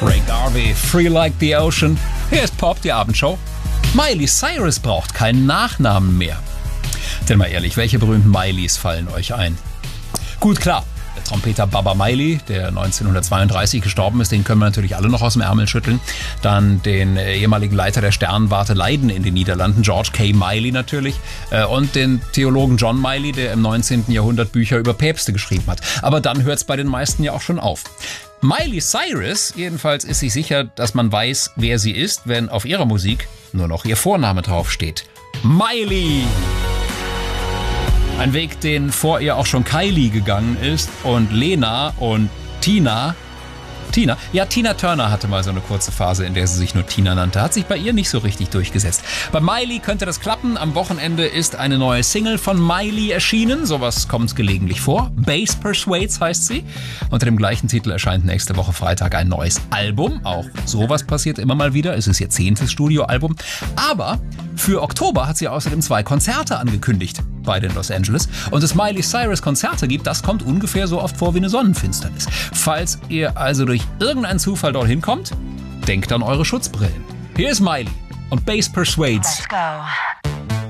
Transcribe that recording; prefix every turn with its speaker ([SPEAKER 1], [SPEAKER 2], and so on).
[SPEAKER 1] Ray Garvey, Free Like the Ocean. Hier ist Pop, die Abendshow. Miley Cyrus braucht keinen Nachnamen mehr. Denn mal ehrlich, welche berühmten Mileys fallen euch ein? Gut, klar, der Trompeter Baba Miley, der 1932 gestorben ist, den können wir natürlich alle noch aus dem Ärmel schütteln. Dann den ehemaligen Leiter der Sternwarte Leiden in den Niederlanden, George K. Miley natürlich. Und den Theologen John Miley, der im 19. Jahrhundert Bücher über Päpste geschrieben hat. Aber dann hört es bei den meisten ja auch schon auf. Miley Cyrus jedenfalls ist sich sicher, dass man weiß, wer sie ist, wenn auf ihrer Musik nur noch ihr Vorname draufsteht. Miley! Ein Weg, den vor ihr auch schon Kylie gegangen ist und Lena und Tina. Ja, Tina Turner hatte mal so eine kurze Phase, in der sie sich nur Tina nannte. Hat sich bei ihr nicht so richtig durchgesetzt. Bei Miley könnte das klappen. Am Wochenende ist eine neue Single von Miley erschienen. Sowas kommt gelegentlich vor. Bass Persuades heißt sie. Unter dem gleichen Titel erscheint nächste Woche Freitag ein neues Album. Auch sowas passiert immer mal wieder. Es ist ihr 10. Studioalbum. Aber für Oktober hat sie außerdem 2 Konzerte angekündigt. Beide in Los Angeles. Und es Miley Cyrus Konzerte gibt, das kommt ungefähr so oft vor wie eine Sonnenfinsternis. Falls ihr also durch irgendeinen Zufall dorthin kommt, denkt an eure Schutzbrillen. Hier ist Miley und Bass Persuades.
[SPEAKER 2] Let's go.